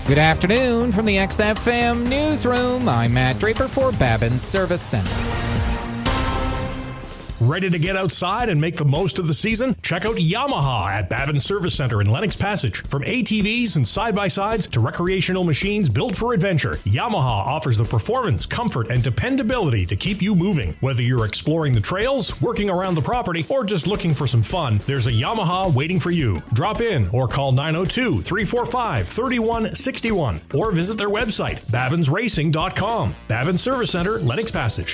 Good afternoon from the XFM Newsroom. I'm Matt Draper for Babin Service Center. Ready to get outside and make the most of the season? Check out Yamaha at Babin Service Center in Lennox Passage. From ATVs and side-by-sides to recreational machines built for adventure, Yamaha offers the performance, comfort, and dependability to keep you moving. Whether you're exploring the trails, working around the property, or just looking for some fun, there's a Yamaha waiting for you. Drop in or call 902-345-3161 or visit their website, babinsracing.com. Babin Service Center, Lennox Passage.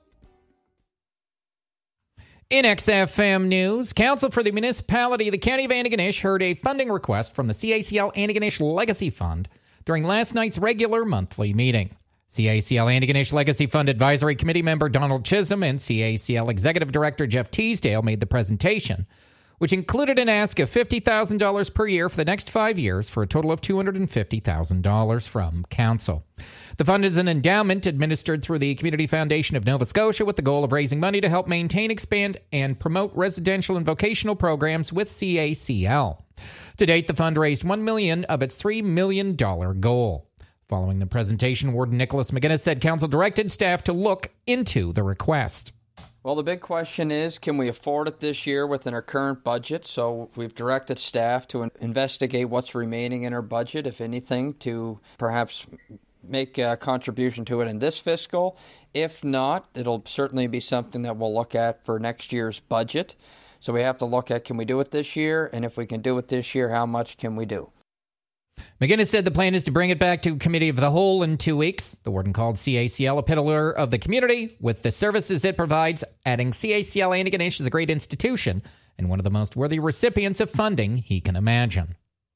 In XFM News, Council for the Municipality of the County of Antigonish heard a funding request from the CACL Antigonish Legacy Fund during last night's regular monthly meeting. CACL Antigonish Legacy Fund Advisory Committee member Donald Chisholm and CACL Executive Director Jeff Teasdale made the presentation, which included an ask of $50,000 per year for the next 5 years for a total of $250,000 from Council. The fund is an endowment administered through the Community Foundation of Nova Scotia with the goal of raising money to help maintain, expand, and promote residential and vocational programs with CACL. To date, the fund raised $1 million of its $3 million goal. Following the presentation, Warden Nicholas McGinnis said Council directed staff to look into the request. Well, the big question is, can we afford it this year within our current budget? So we've directed staff to investigate what's remaining in our budget, if anything, to perhaps make a contribution to it in this fiscal. If not, it'll certainly be something that we'll look at for next year's budget. So we have to look at, can we do it this year? And if we can do it this year, how much can we do? McGinnis said the plan is to bring it back to Committee of the Whole in 2 weeks. The warden called CACL a pillar of the community with the services it provides, adding CACL Antigonish is a great institution and one of the most worthy recipients of funding he can imagine.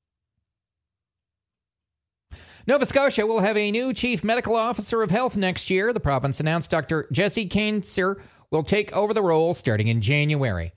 Nova Scotia will have a new Chief Medical Officer of Health next year. The province announced Dr. Jesse Kainser will take over the role starting in January.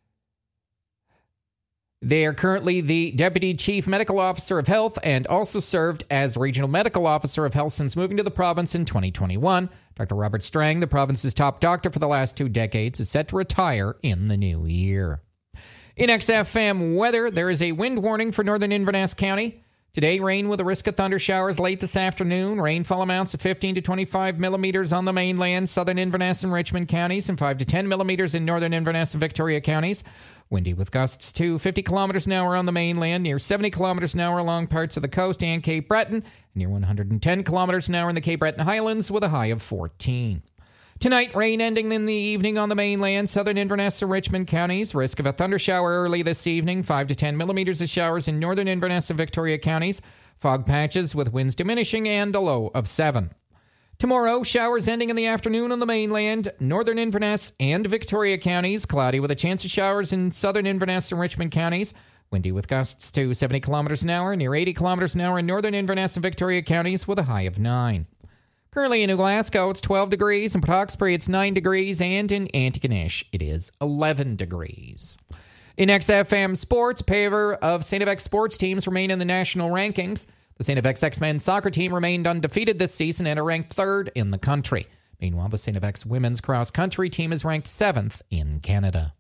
They are currently the Deputy Chief Medical Officer of Health and also served as Regional Medical Officer of Health since moving to the province in 2021. Dr. Robert Strang, the province's top doctor for the last 2 decades, is set to retire in the new year. In XFM weather, there is a wind warning for northern Inverness County. Today, rain with a risk of thunder showers late this afternoon. Rainfall amounts of 15 to 25 millimeters on the mainland, southern Inverness and Richmond counties, and 5 to 10 millimeters in northern Inverness and Victoria counties. Windy with gusts to 50 kilometers an hour on the mainland, near 70 kilometers an hour along parts of the coast and Cape Breton, near 110 kilometers an hour in the Cape Breton Highlands with a high of 14. Tonight, rain ending in the evening on the mainland, southern Inverness and Richmond counties. Risk of a thunder shower early this evening, 5 to 10 millimeters of showers in northern Inverness and Victoria counties. Fog patches with winds diminishing and a low of 7. Tomorrow, showers ending in the afternoon on the mainland, northern Inverness and Victoria counties. Cloudy with a chance of showers in southern Inverness and Richmond counties. Windy with gusts to 70 kilometers an hour, near 80 kilometers an hour in northern Inverness and Victoria counties with a high of 9. Currently in New Glasgow, it's 12 degrees. In Port Hawkesbury, it's 9 degrees. And in Antigonish, it is 11 degrees. In XFM Sports, pair of St. FX sports teams remain in the national rankings. The St. FX X-Men soccer team remained undefeated this season and are ranked 3rd in the country. Meanwhile, the St. FX women's cross-country team is ranked 7th in Canada.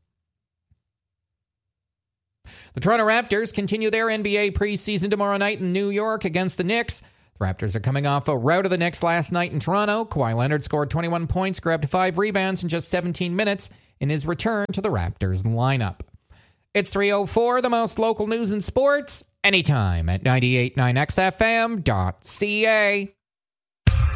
The Toronto Raptors continue their NBA preseason tomorrow night in New York against the Knicks. The Raptors are coming off a rout of the Knicks last night in Toronto. Kawhi Leonard scored 21 points, grabbed 5 rebounds in just 17 minutes in his return to the Raptors lineup. It's 3:04, the most local news and sports, anytime at 98.9xfm.ca.